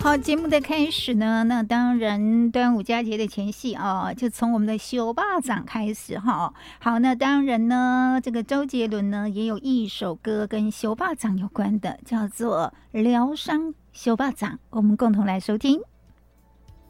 好，节目的开始呢，那当然端午佳节的前夕啊，就从我们的修巴掌开始哈。好，那当然呢，这个周杰伦呢也有一首歌跟修巴掌有关的，叫做《疗伤修巴掌》，我们共同来收听。